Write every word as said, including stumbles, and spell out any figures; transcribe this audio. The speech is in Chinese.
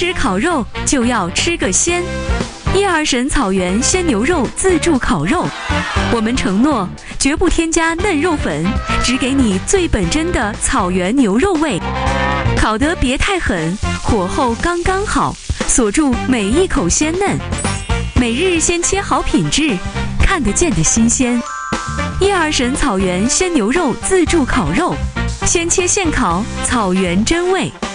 吃烤肉就要吃个鲜。叶二婶草原鲜牛肉自助烤肉，我们承诺绝不添加嫩肉粉，只给你最本真的草原牛肉味。烤得别太狠，火候刚刚好，锁住每一口鲜嫩。每日先切好品质，看得见的新鲜。叶二婶草原鲜牛肉自助烤肉，先切现烤，草原真味。